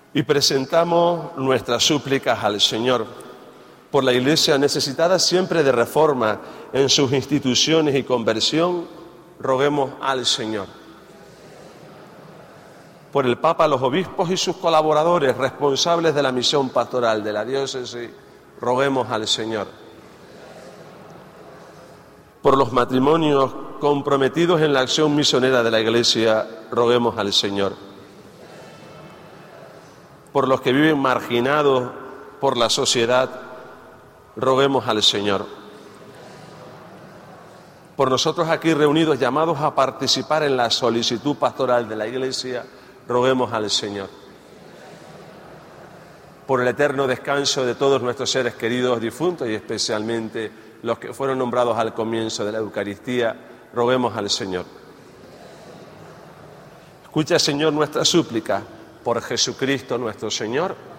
Y presentamos nuestras súplicas al Señor por la Iglesia necesitada siempre de reforma en sus instituciones y conversión. Roguemos al Señor. Por el Papa, los obispos y sus colaboradores responsables de la misión pastoral de la diócesis, roguemos al Señor. Por los matrimonios comprometidos en la acción misionera de la Iglesia, roguemos al Señor. Por los que viven marginados por la sociedad, roguemos al Señor. Por nosotros aquí reunidos, llamados a participar en la solicitud pastoral de la Iglesia, roguemos al Señor. Por el eterno descanso de todos nuestros seres queridos difuntos y especialmente los que fueron nombrados al comienzo de la Eucaristía, roguemos al Señor. Escucha, Señor, nuestra súplica por Jesucristo nuestro Señor.